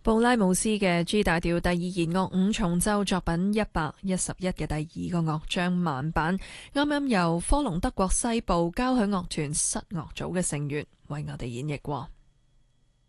布拉姆斯嘅 G 大調第二弦樂五重奏作品111嘅第二個樂章慢板，啱啱由科隆德國西部交響樂團室樂組嘅成員為我哋演繹過。